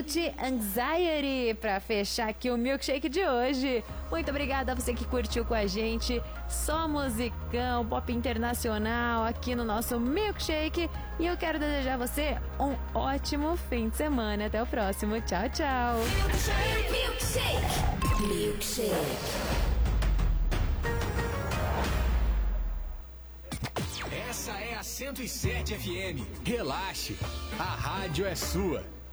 Guilty Anxiety pra fechar aqui o milkshake de hoje. Muito obrigada a você que curtiu com a gente. Só musicão, pop internacional aqui no nosso milkshake. E eu quero desejar a você um ótimo fim de semana. Até o próximo. Tchau, tchau. Milkshake. Essa é a 107 FM. Relaxe, a rádio é sua.